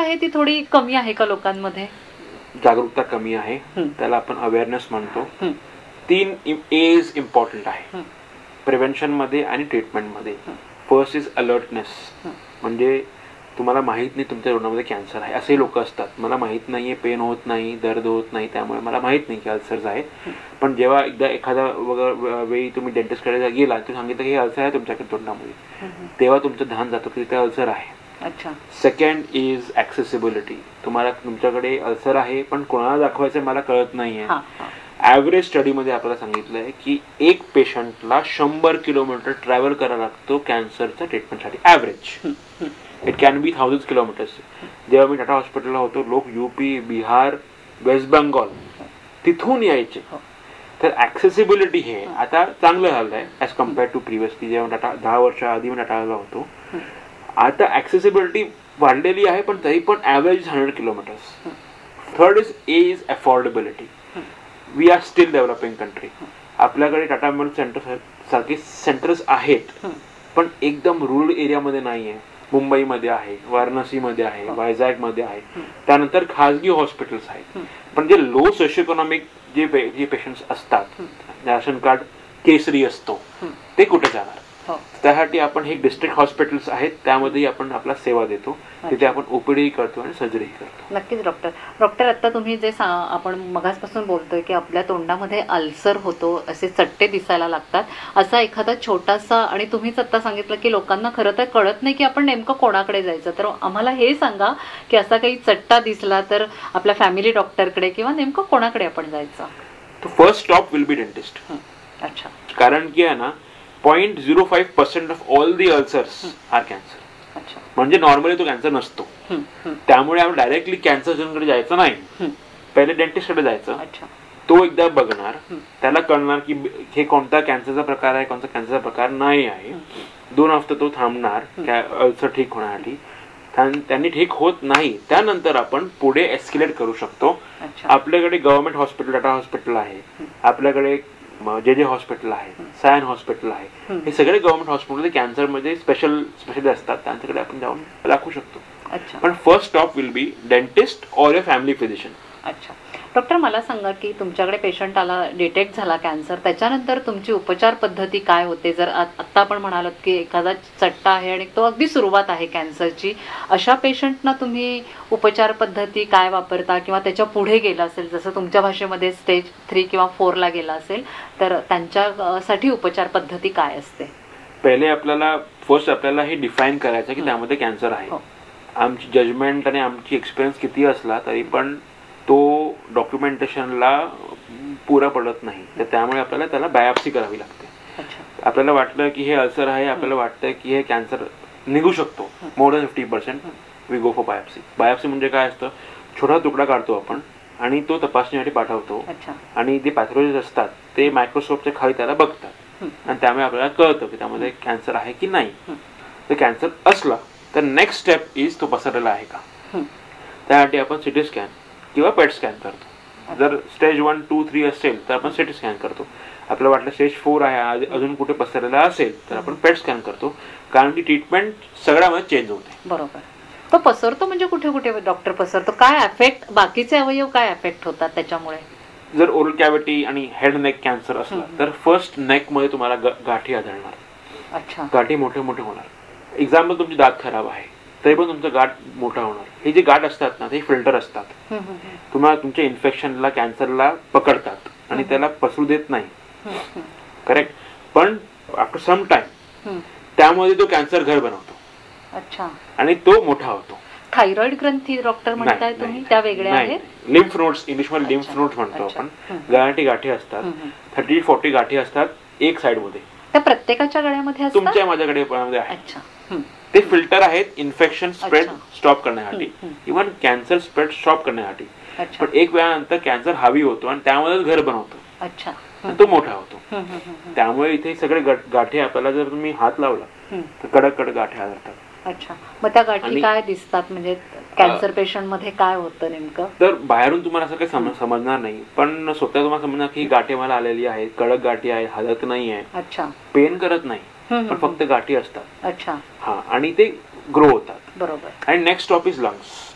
आहे ती थोडी कमी आहे का लोकांमध्ये? जागरूकता कमी आहे, त्याला आपण अवेअरनेस म्हणतो. 3 A's इम्पॉर्टंट आहे प्रिव्हेन्शन मध्ये आणि ट्रीटमेंट मध्ये. फर्स्ट इज अलर्टनेस, म्हणजे तुम्हाला माहित नाही तुमच्या तोंडामध्ये कॅन्सर आहे. असे लोक असतात, मला माहित नाहीये, पेन होत नाही, दर्द होत नाही, त्यामुळे मला माहित नाही की अल्सर्स आहेत. पण जेव्हा एकदा एखादा वेळी तुम्ही डेंटिस्टकडे गेला, तुम्ही सांगितलं की हे अल्सर आहे तुमच्याकडे तोंडामध्ये, तेव्हा तुमचं ध्यान जातं की तिथे अल्सर आहे. सेकंड इज ऍक्सेसिबिलिटी, तुम्हाला तुमच्याकडे अल्सर आहे पण कोणाला दाखवायचं मला कळत नाहीये. ऍव्हरेज स्टडीमध्ये आपल्याला सांगितलंय की एक पेशंटला 100 किलोमीटर ट्रॅव्हल करायला लागतो कॅन्सरच्या ट्रीटमेंटसाठी. Average it can be 1000 kilometres. जेव्हा मी टाटा हॉस्पिटलला होतो, लोक UP, बिहार, वेस्ट बेंगॉल तिथून यायचे. तर ऍक्सेसिबिलिटी हे आता चांगलं झालंय ऍज कम्पेअर्ड टू प्रिव्हियसली. जेव्हा टाटा 10 वर्ष आधी मी टाटाला होतो, आता ऍक्सेसिबिलिटी वाढलेली आहे, पण तरी पण average 100 kilometres. Third is affordability. We are still developing country. आपल्याकडे टाटा मेमोरियल सेंटर सारखे सेंटर्स आहेत, पण एकदम रुरल एरियामध्ये नाहीये. मुंबईमध्ये आहे, वाराणसीमध्ये आहे, वायझॅग मध्ये आहे. त्यानंतर खाजगी हॉस्पिटल्स आहेत, पण जे लो सोशो इकॉनॉमिक जे पेशंट्स असतात, राशन कार्ड केसरी असतो, ते कुठे जाणार? त्यासाठी आपण हे डिस्ट्रिक्ट हॉस्पिटल्स आहेत, त्यामध्ये आपण आपला सेवा देतो. तिथे आपण ओपीडी करतो आणि सर्जरीही करतो. नक्कीच डॉक्टर, आता तुम्ही जे आपण मगासपासून बोलतोय की आपल्या तोंडामध्ये अल्सर होतो, असे चट्टे दिसायला लागतात, असा एखादा छोटासा, आणि तुम्हीच आता सांगितलं की लोकांना खरं तर कळत नाही की आपण नेमकं कोणाकडे जायचं. तर आम्हाला हे सांगा की असा काही चट्टा दिसला तर आपल्या फॅमिली डॉक्टरकडे किंवा नेमकं कोणाकडे आपण जायचं? First stop will be dentist. अच्छा. कारण की आहे ना, 0.05% of all the ulcers R cancer. म्हणजे नॉर्मली तो कॅन्सर नसतो. त्यामुळे आपण डायरेक्टली कॅन्सर सर्जनकडे जायचं नाही, पहिले डेंटिस्टकडे जायचं. तो एकदा बघणार, त्याला कळणार की हे कोणता कॅन्सरचा प्रकार आहे, कोणता कॅन्सरचा प्रकार नाही आहे. 2 हफ्ते तो थांबणार अल्सर ठीक होण्यासाठी. त्यांनी ठीक होत नाही, त्यानंतर आपण पुढे एस्केलेट करू शकतो. आपल्याकडे गव्हर्नमेंट हॉस्पिटल, टाटा हॉस्पिटल आहे, आपल्याकडे जे हॉस्पिटल आहे, सायन हॉस्पिटल आहे, हे सगळे गव्हर्नमेंट हॉस्पिटल कॅन्सर मध्ये स्पेशल असतात, त्यांच्याकडे आपण जाऊन दाखवू शकतो. पण first stop will be dentist or a family physician. अच्छा डॉक्टर, मला सांगा की तुमच्याकडे पेशंट आला, डिटेक्ट झाला कॅन्सर, त्याच्यानंतर तुमची उपचार पद्धती काय होते? जर आता आपण म्हणालात की एखादा चट्टा आहे आणि तो अगदी सुरुवात आहे कॅन्सरची, अशा पेशंटना तुम्ही उपचार पद्धती काय वापरता? किंवा त्याच्या पुढे गेला असेल, जसं तुमच्या भाषेमध्ये स्टेज 3 किंवा 4 ला गेला असेल, तर त्यांच्यासाठी उपचार पद्धती काय असते? पहिले आपल्याला हे डिफाईन करायचं की त्यामध्ये कॅन्सर आहे. आमची जजमेंट आणि आमची एक्सपिरियन्स किती असला तरी पण तो डॉक्युमेंटेशनला पुरा पडत नाही. तर त्यामुळे आपल्याला त्याला बायोप्सी करावी लागते. आपल्याला वाटलं की हे अल्सर आहे, आपल्याला वाटतं की हे कॅन्सर निघू शकतो, more than 50%, we go for biopsy. Biopsy म्हणजे काय असतं? छोटा तुकडा काढतो आपण आणि तो तपासणीसाठी पाठवतो, आणि जे पॅथॉलॉजिस्ट असतात ते मायक्रोस्कोपच्या खाली त्याला बघतात, आणि त्यामुळे आपल्याला कळतं की त्यामध्ये कॅन्सर आहे की नाही. तर कॅन्सर असला तर नेक्स्ट स्टेप इज तो पसरलेला आहे का. त्यासाठी आपण सिटी स्कॅन किंवा पेट स्कॅन करतो. जर स्टेज 1, 2, 3 असेल तर आपण सिटी स्कॅन करतो. आपल्याला वाटलं स्टेज 4 आहे, अजून कुठे पसरलेला असेल तर आपण पेट स्कॅन करतो, कारण की ट्रीटमेंट सगळ्यामध्ये चेंज होते. बरोबर. तो पसरतो म्हणजे कुठे कुठे डॉक्टर पसरतो? काय एफेक्ट, बाकीचे अवयव काय एफेक्ट होतात त्याच्यामुळे? जर ओरल कॅव्हिटी आणि हेड नेक कॅन्सर असला तर फर्स्ट नेक मध्ये तुम्हाला गाठी आढळणार. अच्छा. गाठी मोठे मोठे होणार. एक्झाम्पल, तुमची दात खराब आहे तरी पण तुमचं गाठ मोठा होणार. हे जे गाठ असतात ना, ते फिल्टर असतात, तुम्हाला तुमच्या इन्फेक्शनला, कॅन्सरला पकडतात आणि त्याला पसरू देत नाही. करेक्ट. पण आफ्टर सम टाइम त्यामध्ये तो कॅन्सर घर बनवतो. अच्छा. आणि तो मोठा होतो. थायरॉइड ग्रंथी डॉक्टर म्हणताय तुम्ही, त्या वेगळ्या आहेत? लिम्फ नोड्स, इंग्लिशमध्ये लिम्फ नोड्स म्हणतो आपण. गळ्याची गाठी असतात, 30-40 गाठी असतात एक साइड मध्ये. त्या प्रत्येकाच्या गळ्यामध्ये असतात? तुमच्या माझ्याकडे आहे. अच्छा. ते फिल्टर आहेत इन्फेक्शन स्प्रेड स्टॉप करण्यासाठी, इव्हन कॅन्सर स्प्रेड स्टॉप करण्यासाठी. पण एक वेळानंतर कॅन्सर हावी होतो आणि त्यामध्ये घर बनवतो. अच्छा. तो मोठा होतो. त्यामुळे इथे सगळे गाठी आपल्याला जर तुम्ही हात लावला तर कडक कडक गाठी आढळतात. अच्छा. मग त्या गाठी काय दिसतात, म्हणजे कॅन्सर पेशंट मध्ये काय होतं नेमकं? तर बाहेरून तुम्हाला असं काही समजणार नाही, पण स्वतः तुम्हाला समजणार की गाठी मला आलेली आहे, कडक गाठी आहे, हलत नाही आहे. अच्छा. पेन करत नाही, पण फक्त गाठी असतात. अच्छा. हा, आणि ते ग्रो होतात. बरोबर. आणि नेक्स्ट स्टॉप इज लंग्स.